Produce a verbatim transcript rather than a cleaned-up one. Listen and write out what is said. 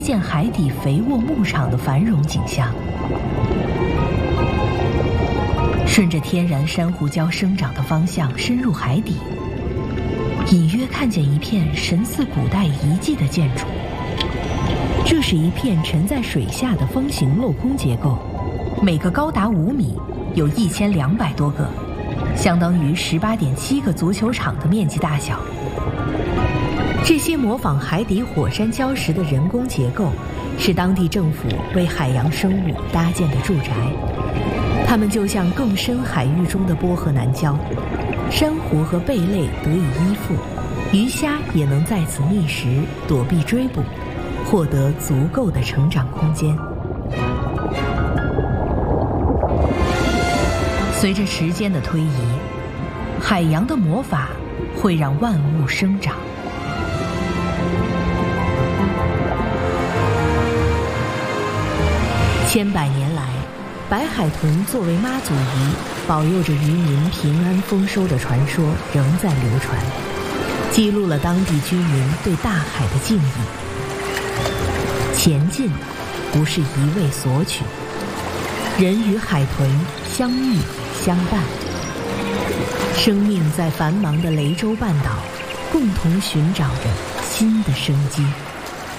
见海底肥沃牧场的繁荣景象。顺着天然珊瑚礁生长的方向深入海底，隐约看见一片神似古代遗迹的建筑。这是一片沉在水下的方形镂空结构，每个高达五米，有一千两百多个，相当于十八点七个足球场的面积大小。这些模仿海底火山礁石的人工结构，是当地政府为海洋生物搭建的住宅。它们就像更深海域中的波河南礁，珊瑚和贝类得以依附，鱼虾也能在此觅食，躲避追捕，获得足够的成长空间。随着时间的推移，海洋的魔法会让万物生长。千百年来，白海豚作为妈祖鱼，保佑着渔民平安丰收的传说仍在流传，记录了当地居民对大海的敬意。前进不是一味索取，人与海豚相遇相伴，生命在繁忙的雷州半岛共同寻找着新的生机。